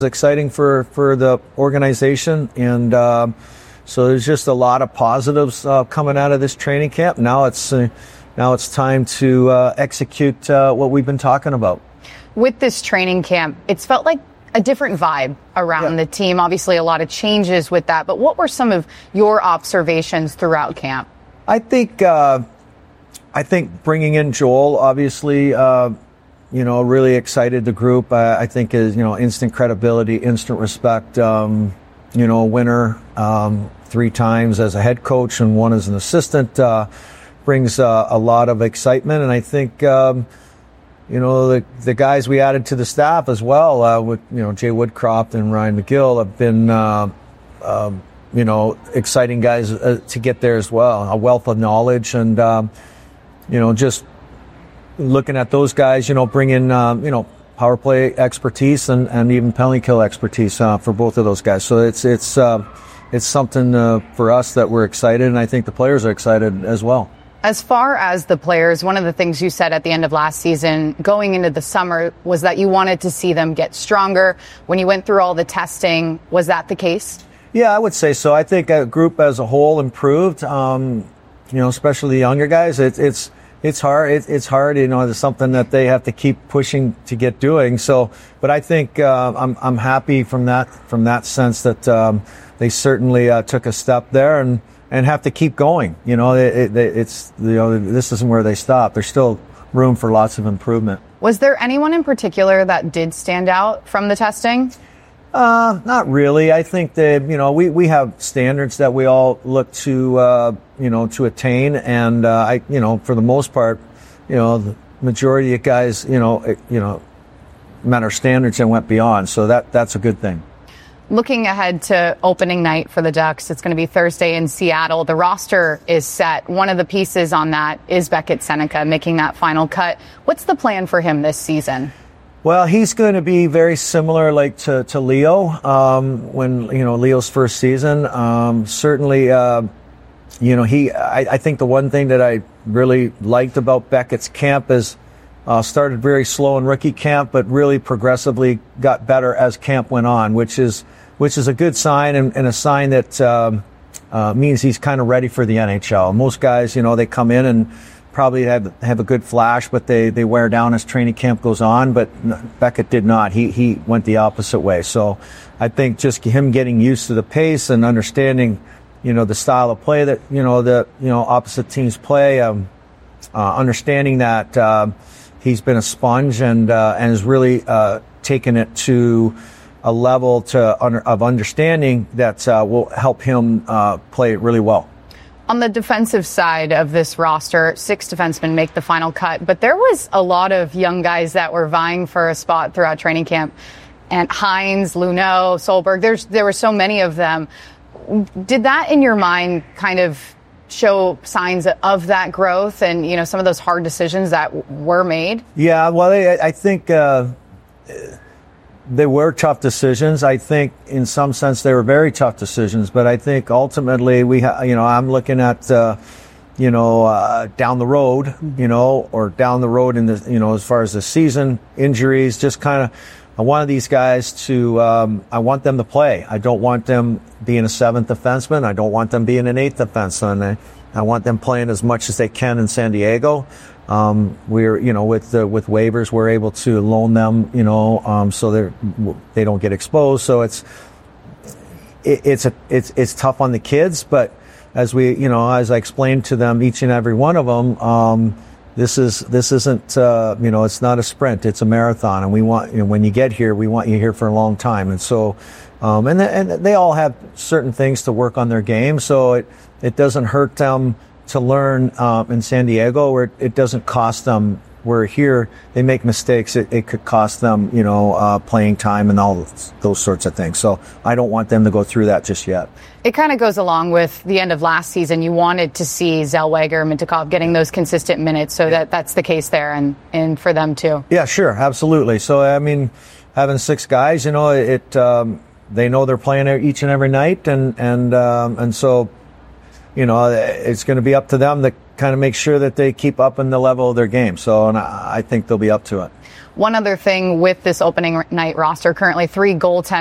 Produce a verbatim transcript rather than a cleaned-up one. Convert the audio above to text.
exciting for, for the organization, and uh, so there's just a lot of positives uh, coming out of this training camp. Now it's uh, now it's time to uh, execute uh, what we've been talking about. With this training camp, it's felt like a different vibe around yeah. the team. Obviously, a lot of changes with that. But what were some of your observations throughout camp? I think uh, I think bringing in Joel, obviously. Uh, You know, really excited the group. Uh, I think is, you know, instant credibility, instant respect. Um, you know, winner um, three times as a head coach and one as an assistant uh, brings uh, a lot of excitement. And I think, um, you know, the the guys we added to the staff as well, uh, with you know Jay Woodcroft and Ryan McGill, have been, uh, uh, you know, exciting guys uh, to get there as well. A wealth of knowledge and, um, you know, just. Looking at those guys, you know, bring in, um, you know, power play expertise and, and even penalty kill expertise uh, for both of those guys. So it's it's uh, it's something uh, for us that we're excited, and I think the players are excited as well. As far as the players, one of the things you said at the end of last season, going into the summer, was that you wanted to see them get stronger. When you went through all the testing, was that the case? Yeah, I would say so. I think a group as a whole improved. Um, you know, especially the younger guys. It, it's It's hard. It, it's hard. You know, it's something that they have to keep pushing to get doing. So, but I think uh, I'm I'm happy from that from that sense that um, they certainly uh, took a step there and, and have to keep going. You know, it, it, it's you know this isn't where they stop. There's still room for lots of improvement. Was there anyone in particular that did stand out from the testing? Uh, not really. I think that, you know, we, we have standards that we all look to, uh, you know, to attain. And, uh, I, you know, for the most part, you know, the majority of guys, you know, it, you know, met our standards and went beyond. So that, that's a good thing. Looking ahead to opening night for the Ducks, it's going to be Thursday in Seattle. The roster is set. One of the pieces on that is Beckett Sennecke making that final cut. What's the plan for him this season? Well, he's going to be very similar, like to, to Leo, um, when, you know, Leo's first season. Um, certainly, uh, you know, he, I, I think the one thing that I really liked about Beckett's camp is, uh, started very slow in rookie camp, but really progressively got better as camp went on, which is, which is a good sign and, and a sign that, um, uh, means he's kind of ready for the N H L. Most guys, you know, they come in and probably have have a good flash, but they, they wear down as training camp goes on. But Beckett did not. He he went the opposite way. So I think just him getting used to the pace and understanding, you know, the style of play that, you know, the, you know, opposite teams play, um, uh, understanding that uh, he's been a sponge and uh, and has really uh, taken it to a level to under, of understanding that uh, will help him uh, play really well. On the defensive side of this roster, six defensemen make the final cut, but there was a lot of young guys that were vying for a spot throughout training camp. And Hines, Luneau, Solberg, there's, there were so many of them. Did that in your mind kind of show signs of that growth and, you know, some of those hard decisions that were made? Yeah, well, I, I think uh, they were tough decisions. I think in some sense they were very tough decisions, but I think ultimately we, ha- you know, I'm looking at, uh, you know, uh, down the road, you know, or down the road in the, you know, as far as the season, injuries, just kind of, I wanted these guys to, um, I want them to play. I don't want them being a seventh defenseman. I don't want them being an eighth defenseman. I, I want them playing as much as they can in San Diego. Um, we're, you know, with the, with waivers, we're able to loan them, you know, um, so they're, they don't get exposed. So it's, it, it's a, it's, it's tough on the kids, but as we, you know, as I explained to them, each and every one of them, um, this is, this isn't, uh, you know, it's not a sprint, it's a marathon. And we want, you know, when you get here, we want you here for a long time. And so, um, and, and they all have certain things to work on their game. So it, it doesn't hurt them to learn um, in San Diego, where it, it doesn't cost them. Where here they make mistakes, it, it could cost them, you know, uh, playing time and all those sorts of things. So I don't want them to go through that just yet. It kind of goes along with the end of last season. You wanted to see Zellweger, Mintyukov getting those consistent minutes, so that that's the case there, and and for them too. Yeah, sure, absolutely. So I mean, having six guys, you know, it um, they know they're playing each and every night, and and um, and so. You know, it's going to be up to them to kind of make sure that they keep up in the level of their game. So, and I, I think they'll be up to it. One other thing with this opening night roster, currently three goaltenders